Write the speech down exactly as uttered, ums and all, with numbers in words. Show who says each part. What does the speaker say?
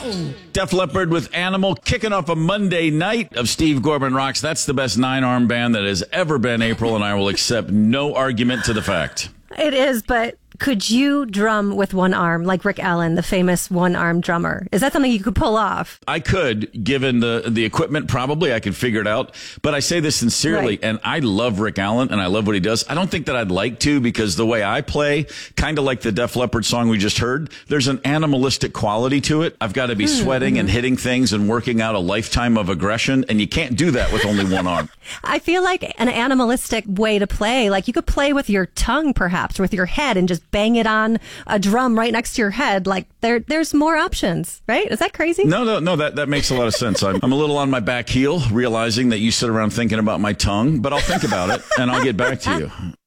Speaker 1: Def Leppard with Animal, kicking off a Monday night of Steve Gorman Rocks. That's the best nine-arm band that has ever been, April, and I will accept no argument to the fact.
Speaker 2: It is, but could you drum with one arm, like Rick Allen, the famous one-arm drummer? Is that something you could pull off?
Speaker 1: I could, given the, the equipment, probably I could figure it out. But I say this sincerely,
Speaker 2: Right.
Speaker 1: and I love Rick Allen, and I love what he does. I don't think that I'd like to, because the way I play, kind of like the Def Leppard song we just heard, there's an animalistic quality to it. I've got to be sweating
Speaker 2: mm-hmm.
Speaker 1: and hitting things and working out a lifetime of aggression, and you can't do that with only one arm.
Speaker 2: I feel like an animalistic way to play, like you could play with your tongue, perhaps, with your head, and just bang it on a drum right next to your head. Like there, there's more options, right? Is that crazy?
Speaker 1: No, no, no, that, that makes a lot of sense. I'm, I'm a little on my back heel, realizing that you sit around thinking about my tongue, but I'll think about it and I'll get back to you.